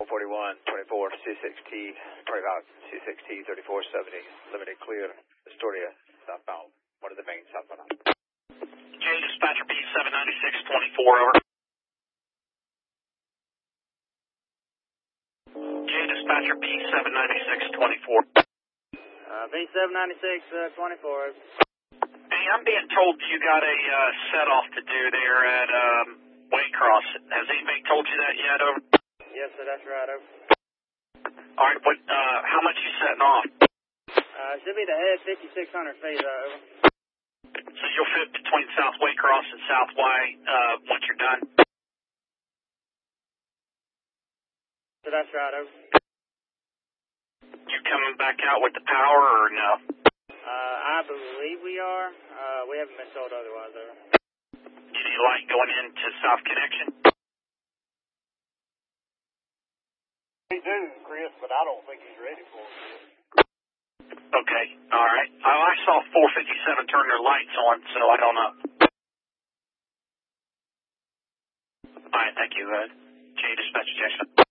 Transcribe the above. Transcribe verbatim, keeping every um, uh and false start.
forty-one, twenty-four, C six T, twenty-five, C six T, thirty-four seventy, limited clear, Astoria, southbound. What are the main southbound? J dispatcher B seven ninety-six twenty-four, over. J dispatcher B seven ninety-six twenty-four. Uh, B seven ninety-six twenty-four. Hey, I'm being told you got a uh, set-off to do there at um, Waycross. Has anybody told you that yet, over? Yes, sir, that's right, over. All right, what, uh, how much you setting off? Uh, should be the head fifty-six hundred feet, uh, over. So you'll fit between South Waycross and South Y uh, once you're done? So that's right, over. You coming back out with the power or no? Uh, I believe we are. Uh, we haven't been told otherwise, over. You need light going into South Connection? We do, Chris, but I don't think he's ready for it. Okay, all right. I, I saw four fifty-seven turn their lights on, so I don't know. All right, thank you. Uh, J Dispatch Jackson.